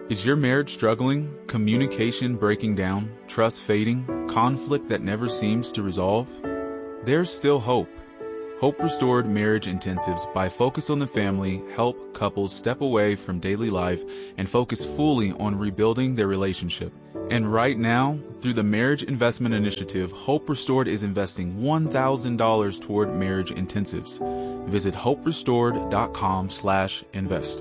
Is your marriage struggling? Communication breaking down? Trust fading? Conflict that never seems to resolve? There's still hope. Hope Restored Marriage Intensives by Focus on the Family help couples step away from daily life and focus fully on rebuilding their relationship. And right now, through the Marriage Investment Initiative, Hope Restored is investing $1,000 toward marriage intensives. Visit hoperestored.com/invest.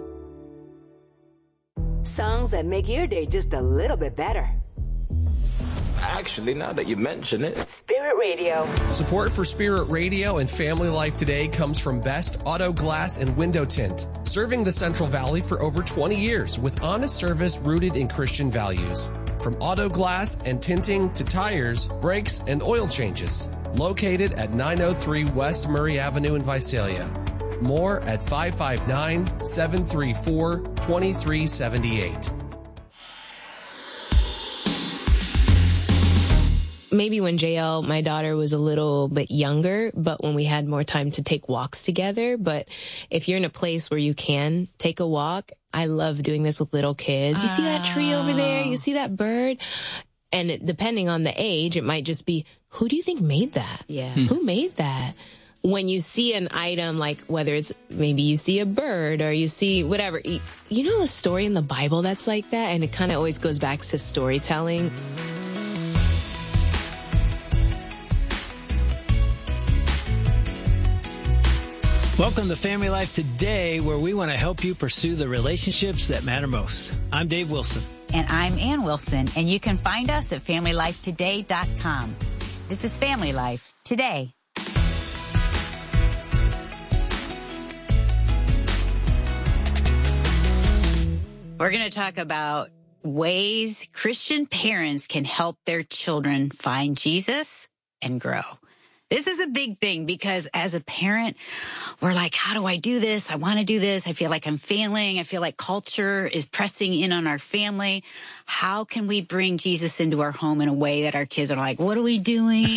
Songs that make your day just a little bit better. Actually, now that you mention it. Spirit Radio. Support for Spirit Radio and Family Life today comes from Best Auto Glass and Window Tint, serving the Central Valley for over 20 years with honest service rooted in Christian values. From auto glass and tinting to tires, brakes, and oil changes. Located at 903 West Murray Avenue in Visalia. More at 559-734-2378. Maybe when JL, my daughter, was a little bit younger, but when we had more time to take walks together. But if you're in a place where you can take a walk, I love doing this with little kids. You see that tree over there? You see that bird? And depending on the age, it might just be, who do you think made that? Yeah. Who made that? When you see an item, like whether it's maybe you see a bird or you see whatever, you know a story in the Bible that's like that? And it kind of always goes back to storytelling. Welcome to Family Life Today, where we want to help you pursue the relationships that matter most. I'm Dave Wilson. And I'm Ann Wilson, and you can find us at FamilyLifeToday.com. This is Family Life Today. We're going to talk about ways Christian parents can help their children find Jesus and grow. This is a big thing because as a parent, we're like, how do I do this? I want to do this. I feel like I'm failing. I feel like culture is pressing in on our family. How can we bring Jesus into our home in a way that our kids are like, what are we doing?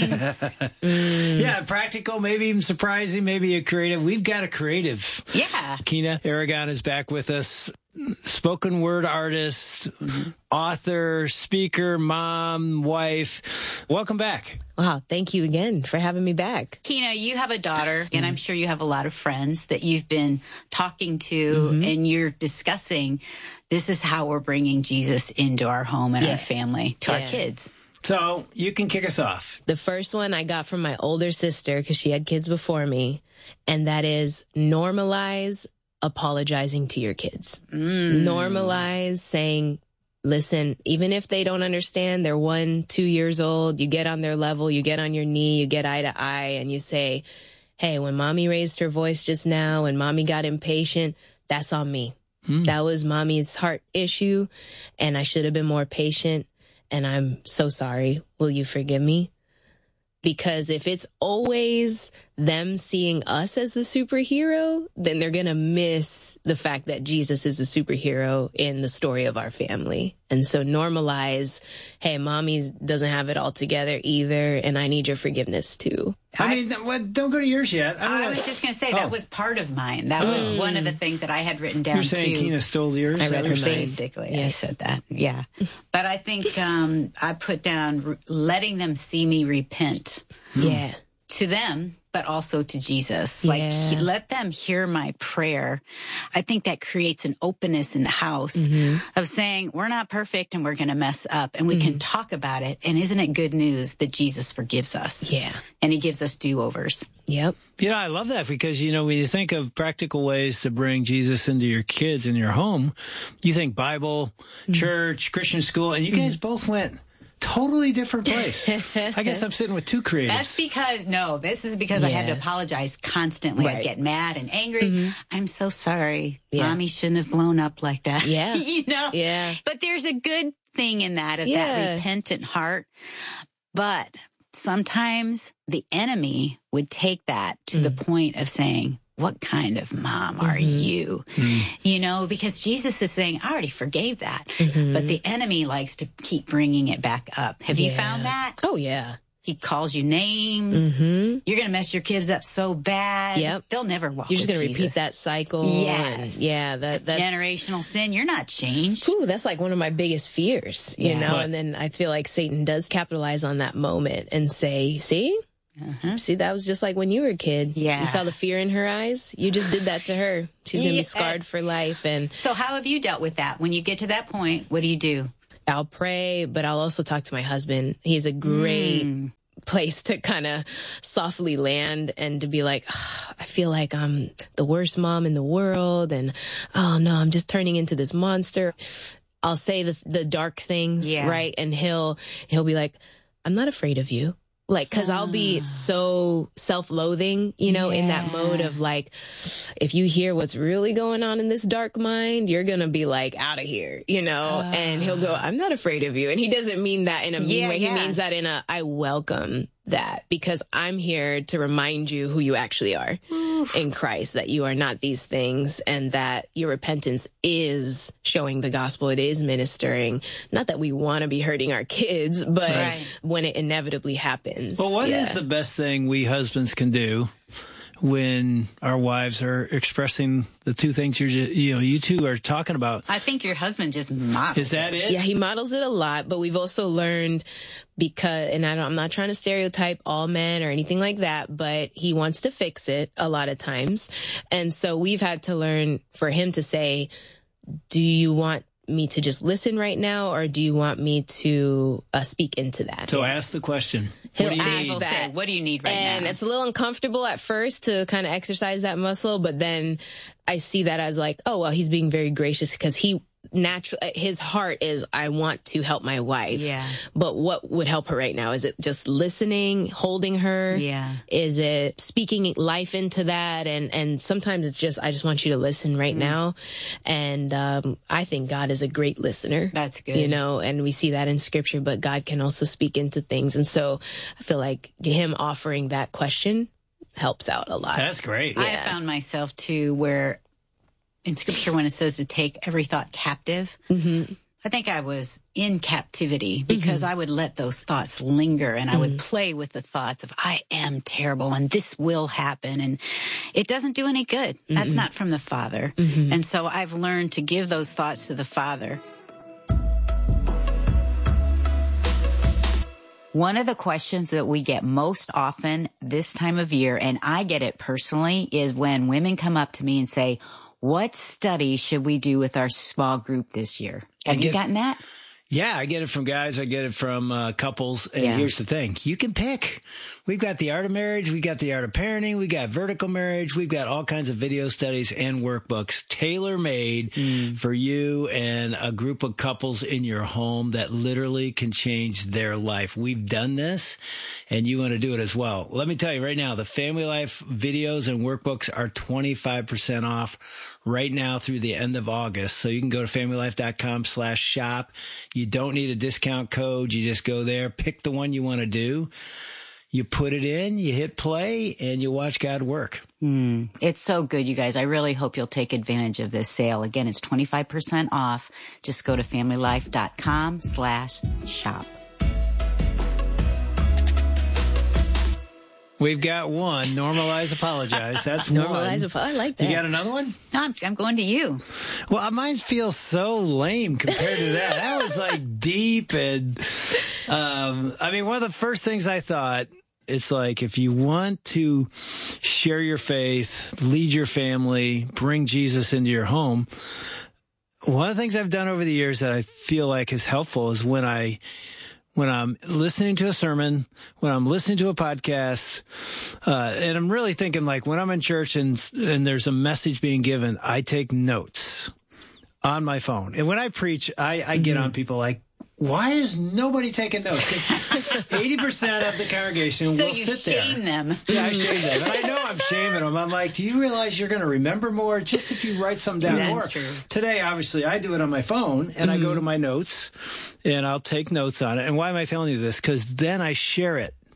Yeah, practical, maybe even surprising, maybe a creative. We've got a creative. Yeah. Kina Aragon is back with us. Spoken word artist, author, speaker, mom, wife. Welcome back. Wow, thank you again for having me back. Kina, you have a daughter, and I'm sure you have a lot of friends that you've been talking to, and you're discussing, this is how we're bringing Jesus into our home and our family, to our kids. So you can kick us off. The first one I got from my older sister because she had kids before me, and that is normalize apologizing to your kids. Normalize saying, listen, even if they don't understand, they're 1, 2 years old, you get on their level, you get on your knee, you get eye to eye, and you say, hey, when mommy raised her voice just now and mommy got impatient, that's on me. That was mommy's heart issue, and I should have been more patient, and I'm so sorry. Will you forgive me? Because if it's always them seeing us as the superhero, then they're going to miss the fact that Jesus is the superhero in the story of our family. And so normalize, hey, mommy doesn't have it all together either, and I need your forgiveness too. I mean, don't go to yours yet. I was just going to say, that was part of mine. That was one of the things that I had written down, You're saying too. Kina stole yours? I read her mind. Basically, Yes. I said that, yeah. But I think I put down letting them see me repent. Yeah. To them, but also to Jesus. Like, let them hear my prayer. I think that creates an openness in the house of saying, we're not perfect and we're going to mess up and we can talk about it. And isn't it good news that Jesus forgives us? Yeah. And he gives us do-overs. Yep. You know, I love that because, you know, when you think of practical ways to bring Jesus into your kids in your home, you think Bible, church, Christian school, and you guys both went totally different place. I guess I'm sitting with two creatives. That's because, this is because I had to apologize constantly. Right. I'd get mad and angry. I'm so sorry. Yeah. Mommy shouldn't have blown up like that. Yeah. You know? Yeah. But there's a good thing in that, of that repentant heart. But sometimes the enemy would take that to the point of saying, what kind of mom are you? You know, because Jesus is saying, I already forgave that. But the enemy likes to keep bringing it back up. Have you found that? Oh, yeah. He calls you names. Mm-hmm. You're going to mess your kids up so bad. Yep. They'll never walk You're just with going to Jesus. repeat that cycle. Yes. And yeah, that's generational sin. You're not changed. Ooh, that's like one of my biggest fears, you know? Right. And then I feel like Satan does capitalize on that moment and say, see, that was just like when you were a kid. Yeah. You saw the fear in her eyes. You just did that to her. She's going to be Yes. scarred for life. And So how have you dealt with that? When you get to that point, what do? I'll pray, but I'll also talk to my husband. He's a great place to kind of softly land and to be like, I feel like I'm the worst mom in the world. And, oh no, I'm just turning into this monster. I'll say the dark things, right? And he'll be like, I'm not afraid of you. Like, cause I'll be so self-loathing, you know, in that mode of like, if you hear what's really going on in this dark mind, you're going to be like out of here, you know, and he'll go, I'm not afraid of you. And he doesn't mean that in a mean way. He means that in a, I welcome that because I'm here to remind you who you actually are in Christ, that you are not these things and that your repentance is showing the gospel. It is ministering. Not that we want to be hurting our kids, but when it inevitably happens. Well, what is the best thing we husbands can do when our wives are expressing the two things you two are talking about? I think your husband just models. Is that it? Yeah, he models it a lot, but we've also learned because, and I'm not trying to stereotype all men or anything like that, but he wants to fix it a lot of times. And so we've had to learn for him to say, do you want me to just listen right now, or do you want me to speak into that? So ask the question. He'll What do you ask need? that. What do you need right now? And it's a little uncomfortable at first to kind of exercise that muscle, but then I see that as like, oh, well, he's being very gracious because his heart is, I want to help my wife. Yeah. But what would help her right now? Is it just listening, holding her? Yeah. Is it speaking life into that? And sometimes it's just, I just want you to listen right now. And I think God is a great listener. That's good. You know, and we see that in scripture, but God can also speak into things. And so I feel like him offering that question helps out a lot. That's great. I found myself too where in scripture when it says to take every thought captive, I think I was in captivity because I would let those thoughts linger and I would play with the thoughts of I am terrible and this will happen and it doesn't do any good. That's not from the Father. And so I've learned to give those thoughts to the Father. One of the questions that we get most often this time of year, and I get it personally, is when women come up to me and say, what study should we do with our small group this year? Have you gotten that? Yeah, I get it from guys. I get it from couples. And here's the thing. You can pick. We've got the art of marriage. We got the art of parenting. We got vertical marriage. We've got all kinds of video studies and workbooks tailor-made for you and a group of couples in your home that literally can change their life. We've done this, and you want to do it as well. Let me tell you right now, the Family Life videos and workbooks are 25% off right now through the end of August. So you can go to familylife.com/shop. You don't need a discount code. You just go there, pick the one you want to do. You put it in, you hit play, and you watch God work. It's so good, you guys. I really hope you'll take advantage of this sale. Again, it's 25% off. Just go to familylife.com/shop. We've got one. Normalize, apologize. That's one. Normalize, I like that. You got another one? No, I'm going to you. Well, mine feels so lame compared to that. That was like deep and, I mean, one of the first things I thought, it's like if you want to share your faith, lead your family, bring Jesus into your home, one of the things I've done over the years that I feel like is helpful is when I'm listening to a sermon, when I'm listening to a podcast, and I'm really thinking like when I'm in church and there's a message being given, I take notes on my phone. And when I preach, I get on people like, why is nobody taking notes? Because 80% of the congregation will sit there. So you shame them. Yeah, I shame them. And I know I'm shaming them. I'm like, do you realize you're going to remember more just if you write something down more? That's true. Today, obviously, I do it on my phone, and I go to my notes, and I'll take notes on it. And why am I telling you this? Because then I share it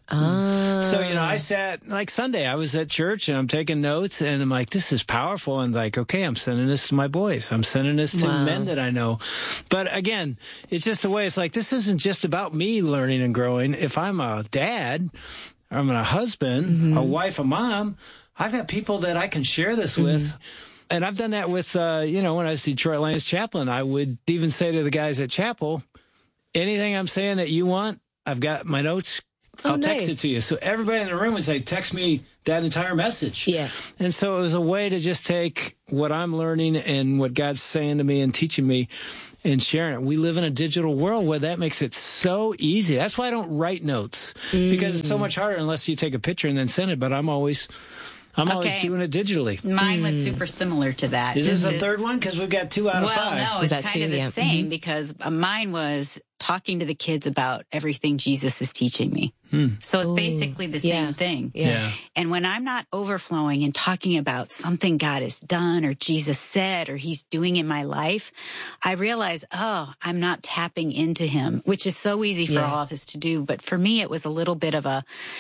So, I sat, like Sunday, I was at church and I'm taking notes and I'm like, this is powerful. And like, okay, I'm sending this to my boys. I'm sending this to men that I know. But again, it's just the way it's like, this isn't just about me learning and growing. If I'm a dad, I'm a husband, a wife, a mom, I've got people that I can share this with. And I've done that with, when I was Detroit Lions chaplain, I would even say to the guys at chapel, anything I'm saying that you want, I've got my notes. I'll text it to you. So everybody in the room would say, text me that entire message. Yeah. And so it was a way to just take what I'm learning and what God's saying to me and teaching me and sharing it. We live in a digital world where that makes it so easy. That's why I don't write notes, because it's so much harder unless you take a picture and then send it. But I'm always doing it digitally. Mine was super similar to that. Is this a third one? Because we've got 2 out of 5. Well, no, it's kind of the same because mine was talking to the kids about everything Jesus is teaching me. So it's basically the same thing. Yeah. And when I'm not overflowing and talking about something God has done or Jesus said or he's doing in my life, I realize, I'm not tapping into him, which is so easy for all of us to do. But for me, it was a little bit of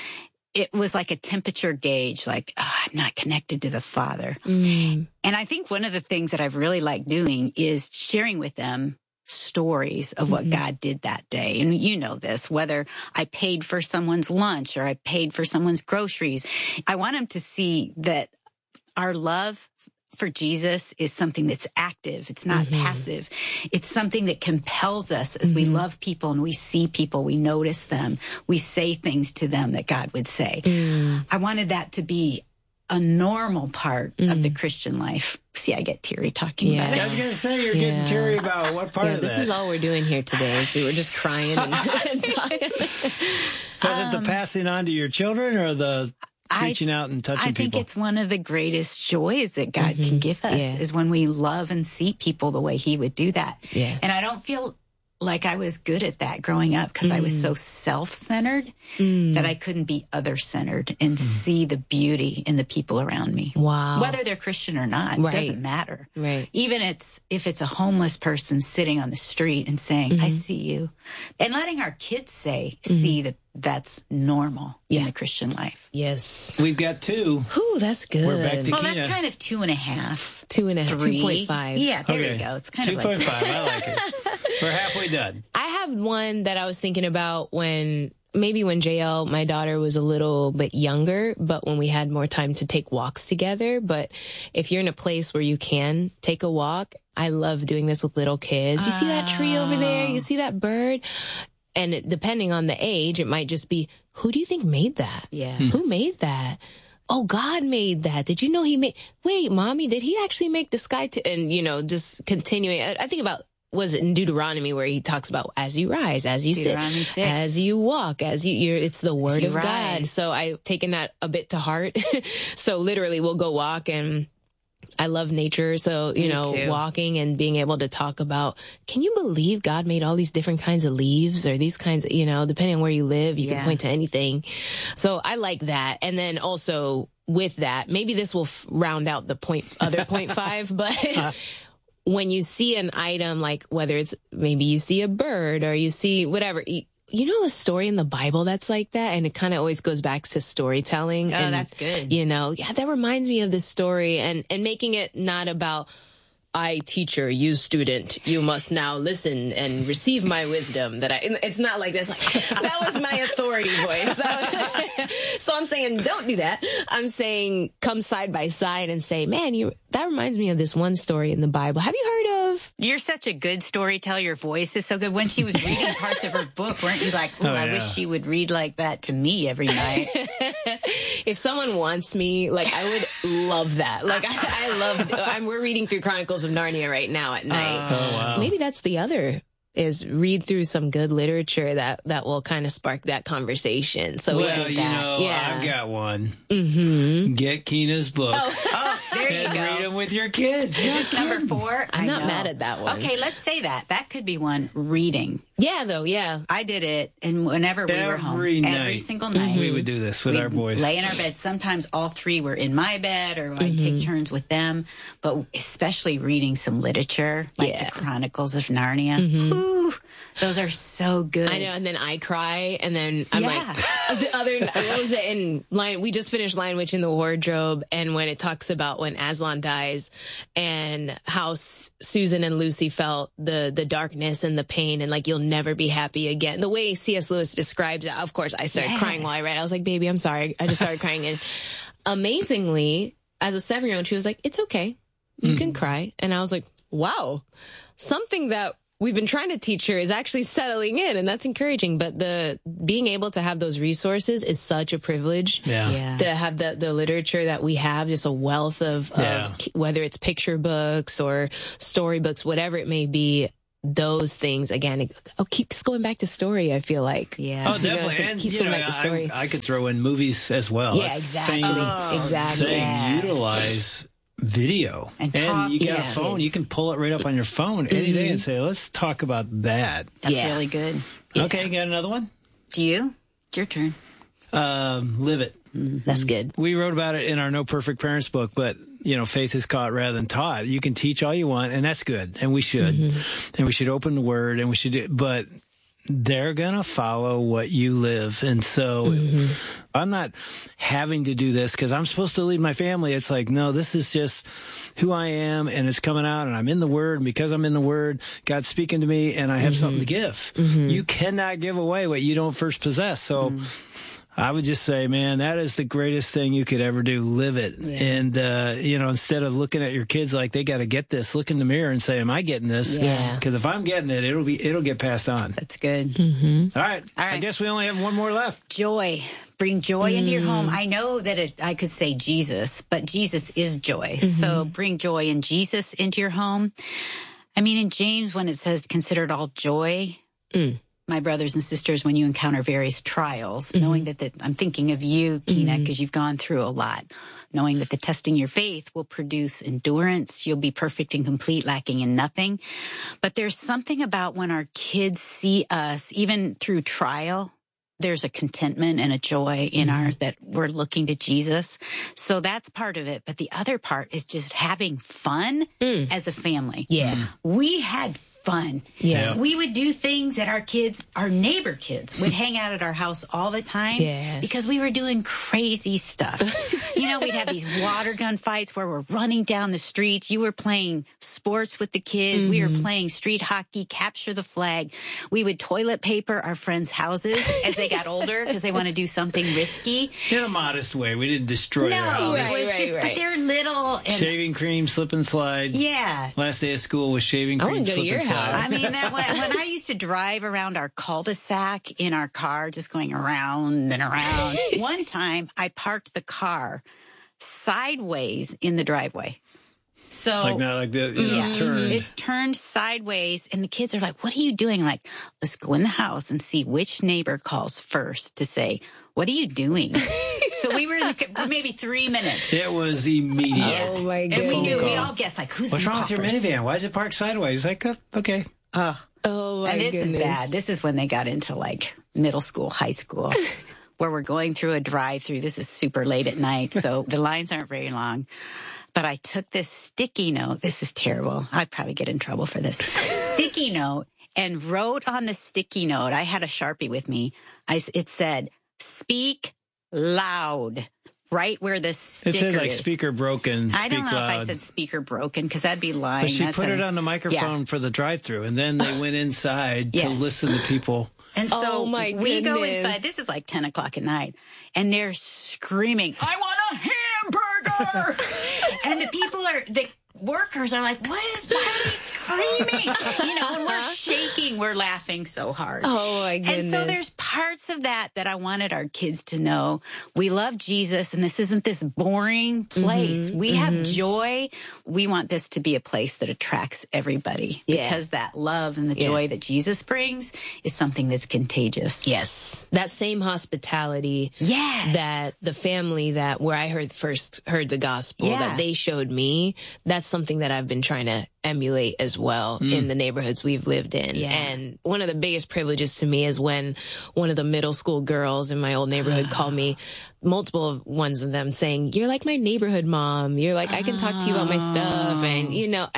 it was like a temperature gauge, like, I'm not connected to the Father. And I think one of the things that I've really liked doing is sharing with them stories of what God did that day. And you know this, whether I paid for someone's lunch or I paid for someone's groceries, I want them to see that our love for Jesus is something that's active. It's not passive. It's something that compels us as we love people and we see people, we notice them, we say things to them that God would say. I wanted that to be a normal part of the Christian life. See, I get teary talking about it. I was going to say, you're getting teary about what part of that? This is all we're doing here today. So we're just crying and talking. Was it the passing on to your children or the reaching out and touching people? I think it's one of the greatest joys that God can give us is when we love and see people the way he would do that. Yeah. And I don't feel like I was good at that growing up because I was so self-centered that I couldn't be other-centered and see the beauty in the people around me. Wow. Whether they're Christian or not, it doesn't matter. Right. Even if it's a homeless person sitting on the street and saying, I see you. And letting our kids see that that's normal in the Christian life. Yes. We've got 2. Ooh, that's good. We're back to Well, Kina. that's kind of 2.5. 2.5. 3. 2.5. Yeah, there you go. It's kind of 2.5. like I like it. We're halfway done. I have one that I was thinking about when JL, my daughter, was a little bit younger, but when we had more time to take walks together. But if you're in a place where you can take a walk, I love doing this with little kids. You see that tree over there? You see that bird? And depending on the age, it might just be, who do you think made that? Yeah. Who made that? Oh, God made that. Did you know wait, mommy, did he actually make the sky? And, just continuing. I think about, was it in Deuteronomy where he talks about as you rise, as you sit, 6. as you walk, it's the word of God. rise. So I've taken that a bit to heart. So literally we'll go walk and I love nature. So, walking and being able to talk about, can you believe God made all these different kinds of leaves or these kinds of, depending on where you live, you can point to anything. So I like that. And then also with that, maybe this will round out the 0.5, but when you see an item, like whether it's maybe you see a bird or you see whatever, you know a story in the Bible that's like that? And it kind of always goes back to storytelling. Oh, and, that's good. That reminds me of this story and making it not about, I, teacher, you, student, you must now listen and receive my wisdom. It's not like this. Like, that was my authority voice. So I'm saying, don't do that. I'm saying, come side by side and say, man, that reminds me of this one story in the Bible. Have you heard of? You're such a good storyteller. Your voice is so good. When she was reading parts of her book, weren't you like, I wish she would read like that to me every night? If someone wants me, I would love that. We're reading through Chronicles of Narnia right now at night. Oh, wow. Maybe that's the other, is read through some good literature that will kind of spark that conversation. So I've got one. Mm-hmm. Get Kina's book. Oh, there you and go. read them with your kids. Is this number 4? I'm not mad at that one. Okay, let's say that. That could be one, reading. Yeah, though, yeah. I did it, and whenever we were home, every single night, we would do this with our boys. Lay in our bed. Sometimes all 3 were in my bed, or I'd take turns with them. But especially reading some literature, like the Chronicles of Narnia. Ooh, those are so good. I know, and then I cry, and then I'm like, the other, what was it in Lion? We just finished Lion Witch in the Wardrobe, and when it talks about when Aslan dies, and how Susan and Lucy felt the darkness and the pain, and like, you'll never be happy again. The way C.S. Lewis describes it, of course, I started crying while I read it. I was like, baby, I'm sorry. I just started crying, and amazingly, as a 7-year-old, she was like, it's okay. You can cry. And I was like, wow, something that we've been trying to teach her is actually settling in, and that's encouraging. But the being able to have those resources is such a privilege. Yeah. To have the literature that we have, just a wealth of whether it's picture books or storybooks, whatever it may be. Those things, again, keeps going back to story, I feel like. Yeah. Oh, definitely. So and keeps going back to story. I could throw in movies as well. Yeah, exactly. They utilize video. And you got a phone. kids. You can pull it right up on your phone any day and say, let's talk about that. That's really good. Okay, you got another one? Do you? It's your turn. Live it. That's good. We wrote about it in our No Perfect Parents book, but, faith is caught rather than taught. You can teach all you want, and that's good, and we should. And we should open the Word, and we should but they're going to follow what you live. And so I'm not having to do this because I'm supposed to lead my family. It's like, no, this is just who I am, and it's coming out, and I'm in the Word, and because I'm in the Word, God's speaking to me, and I have something to give. You cannot give away what you don't first possess. So I would just say, man, that is the greatest thing you could ever do. Live it. Yeah. And, instead of looking at your kids like they got to get this, look in the mirror and say, am I getting this? Yeah. Because if I'm getting it, it'll get passed on. That's good. All right. I guess we only have one more left. Joy. Bring joy into your home. I know that I could say Jesus, but Jesus is joy. So bring joy and Jesus into your home. I mean, in James, when it says consider it all joy, my brothers and sisters, when you encounter various trials, knowing that I'm thinking of you, Kina, because you've gone through a lot, knowing that the testing your faith will produce endurance. You'll be perfect and complete, lacking in nothing. But there's something about when our kids see us, even through trial, there's a contentment and a joy in that we're looking to Jesus. So that's part of it. But the other part is just having fun as a family. Yeah. We had fun. Yeah. We would do things that our neighbor kids would hang out at our house all the time because we were doing crazy stuff. We'd have these water gun fights where we're running down the streets. You were playing sports with the kids. We were playing street hockey, capture the flag. We would toilet paper our friends' houses as they got older because they want to do something risky. In a modest way. We didn't destroy their houses. It was just, but they're little. And, shaving cream, slip and slide. Yeah. Last day of school was shaving cream, slip and slide. I mean, when I used to drive around our cul-de-sac in our car, just going around and around, one time I parked the car sideways in the driveway. So turned. It's turned sideways, and the kids are like, what are you doing? I'm like, let's go in the house and see which neighbor calls first to say, what are you doing? So we were in maybe 3 minutes. It was immediate. Yes. Oh, my goodness. And we all calls. guessed, like, who's What's going wrong to with call your first? minivan? Why is it parked sideways? Like, okay. Oh, my And this goodness. is bad. This is when they got into, like, middle school, high school, where we're going through a drive-through. This is super late at night, so the lines aren't very long. But I took this sticky note. This is terrible. I'd probably get in trouble for this. Sticky note, and wrote on the sticky note, I had a Sharpie with me. It said, speak loud, right where the sticker is. It said like speaker broken, I don't know loud. if I said speaker broken because that'd be lying. But she put it on the microphone for the drive-through, and then they went inside to listen to people. And so we go goodness. inside. This is like 10 o'clock at night. And they're screaming, I want a hamburger! And the workers are like, why are they screaming? When we're shaking, we're laughing so hard. Oh, my goodness. And so there's parts of that I wanted our kids to know. We love Jesus, and this isn't this boring place. We have joy. We want this to be a place that attracts everybody because that love and the joy that Jesus brings is something that's contagious. Yes. That same hospitality that the family where I first heard the gospel that they showed me, that's something that I've been trying to emulate as well in the neighborhoods we've lived in. Yeah. And one of the biggest privileges to me is when one of the middle school girls in my old neighborhood called me, multiple ones of them saying, "You're like my neighborhood mom. You're like, I can talk to you about my stuff." And, you know,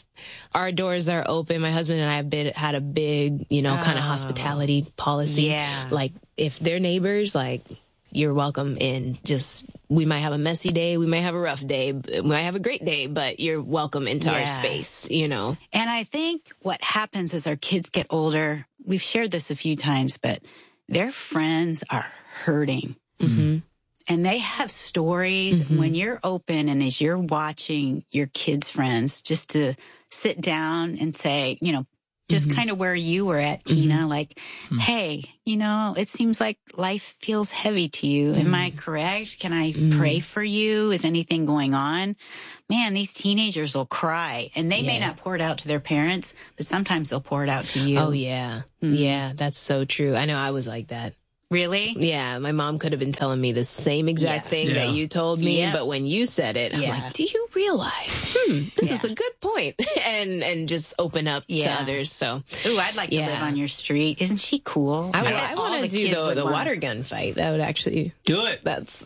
our doors are open. My husband and I have had a big, you know, kind of hospitality policy. Yeah. Like, if they're neighbors, like, you're welcome in. We might have a messy day. We might have a rough day. We might have a great day, but you're welcome into our space, you know? And I think what happens as our kids get older, we've shared this a few times, but their friends are hurting. Mm-hmm. And they have stories when you're open and as you're watching your kids' friends, just to sit down and say, you know, just kind of where you were at, Tina, like, hey, you know, it seems like life feels heavy to you. Am I correct? Can I pray for you? Is anything going on? Man, these teenagers will cry, and they may not pour it out to their parents, but sometimes they'll pour it out to you. Oh, yeah. Yeah, that's so true. I know I was like that. Really? Yeah, my mom could have been telling me the same exact thing that you told me, but when you said it, I'm like, do you realize, this is a good point, and just open up to others. So, ooh, I'd like to live on your street. Isn't she cool? I want to do the water gun fight. That would actually do it. That's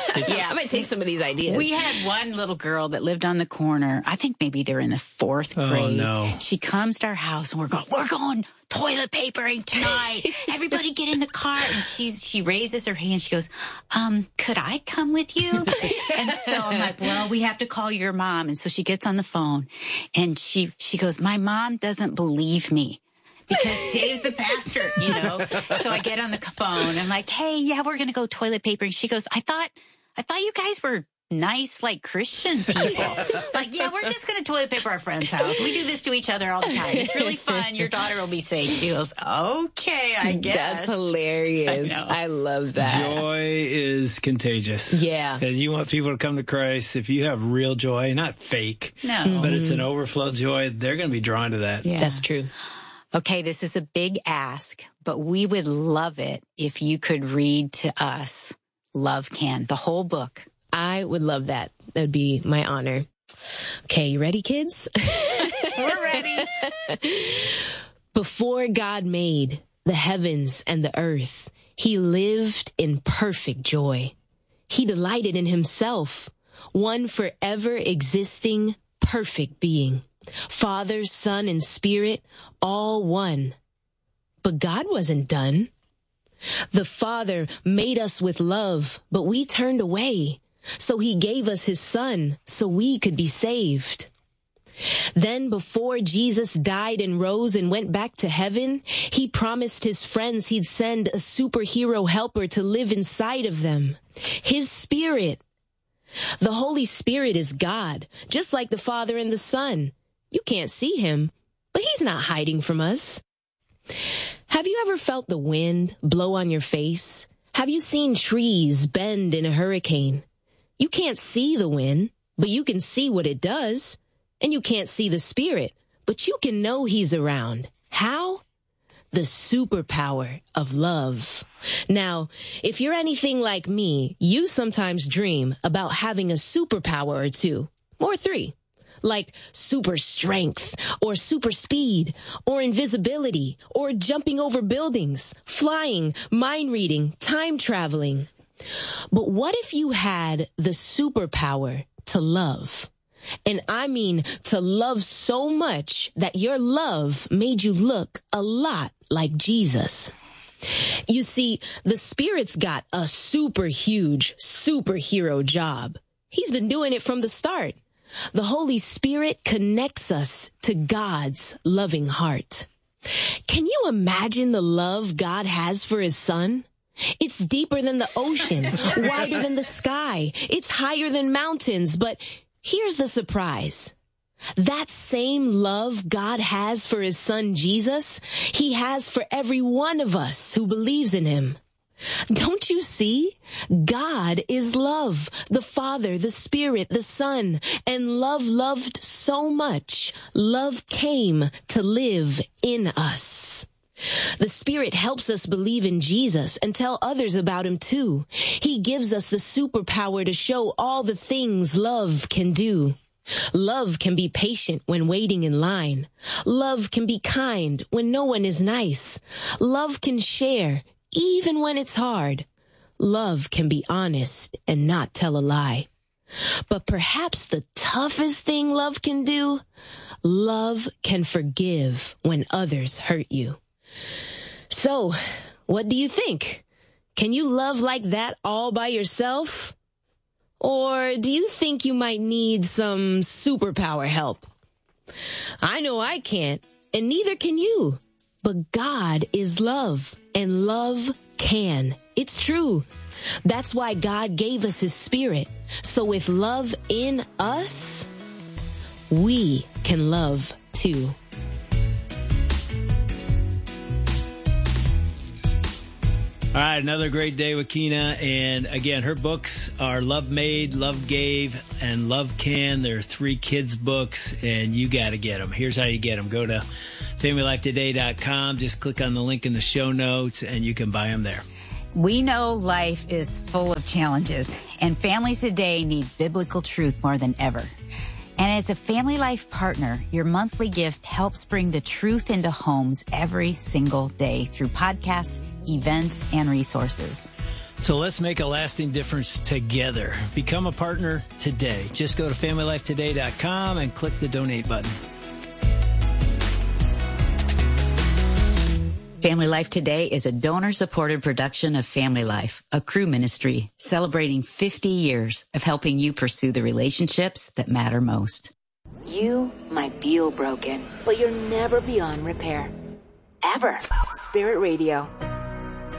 I might take some of these ideas. We had one little girl that lived on the corner. I think maybe they're in the 4th grade. Oh no! She comes to our house and we're going toilet papering tonight. Everybody get in the car. And she raises her hand. She goes, could I come with you? And so I'm like, well, we have to call your mom. And so she gets on the phone and she goes, my mom doesn't believe me because Dave's the pastor, you know? So I get on the phone. I'm like, hey, yeah, we're going to go toilet papering. She goes, I thought you guys were nice, like Christian people. Like, yeah, we're just going to toilet paper our friend's house. We do this to each other all the time. It's really fun. Your daughter will be safe. She goes, okay, I guess. That's hilarious. I love that. Joy is contagious. Yeah. And you want people to come to Christ. If you have real joy, not fake, but it's an overflow joy, they're going to be drawn to that. Yeah. That's true. Okay, this is a big ask, but we would love it if you could read to us Love Can, the whole book. I would love that. That would be my honor. Okay, you ready, kids? We're ready. Before God made the heavens and the earth, he lived in perfect joy. He delighted in himself, one forever existing, perfect being. Father, Son, and Spirit, all one. But God wasn't done. The Father made us with love, but we turned away. So he gave us his Son so we could be saved. Then before Jesus died and rose and went back to heaven, he promised his friends he'd send a superhero helper to live inside of them. His Spirit. The Holy Spirit is God, just like the Father and the Son. You can't see him, but he's not hiding from us. Have you ever felt the wind blow on your face? Have you seen trees bend in a hurricane? You can't see the wind, but you can see what it does. And you can't see the Spirit, but you can know he's around. How? The superpower of love. Now, if you're anything like me, you sometimes dream about having a superpower or 2, or 3. Like super strength, or super speed, or invisibility, or jumping over buildings, flying, mind reading, time traveling. But what if you had the superpower to love? And I mean to love so much that your love made you look a lot like Jesus. You see, the Spirit's got a super huge superhero job. He's been doing it from the start. The Holy Spirit connects us to God's loving heart. Can you imagine the love God has for his Son? It's deeper than the ocean, wider than the sky. It's higher than mountains. But here's the surprise. That same love God has for his Son Jesus, he has for every one of us who believes in him. Don't you see? God is love, the Father, the Spirit, the Son, and love loved so much. Love came to live in us. The Spirit helps us believe in Jesus and tell others about him too. He gives us the superpower to show all the things love can do. Love can be patient when waiting in line. Love can be kind when no one is nice. Love can share even when it's hard. Love can be honest and not tell a lie. But perhaps the toughest thing love can do, love can forgive when others hurt you. So, what do you think? Can you love like that all by yourself? Or do you think you might need some superpower help? I know I can't, and neither can you. But God is love, and love can. It's true. That's why God gave us his Spirit. So with love in us, we can love too. All right, another great day with Kina. And again, her books are Love Made, Love Gave, and Love Can. They're 3 kids' books, and you got to get them. Here's how you get them. Go to FamilyLifeToday.com. Just click on the link in the show notes, and you can buy them there. We know life is full of challenges, and families today need biblical truth more than ever. And as a Family Life partner, your monthly gift helps bring the truth into homes every single day through podcasts, events, and resources. So let's make a lasting difference together. Become a partner today. Just go to FamilyLifeToday.com and click the donate button. Family Life Today is a donor-supported production of Family Life, a Cru ministry celebrating 50 years of helping you pursue the relationships that matter most. You might feel broken, but you're never beyond repair. Ever. Spirit Radio.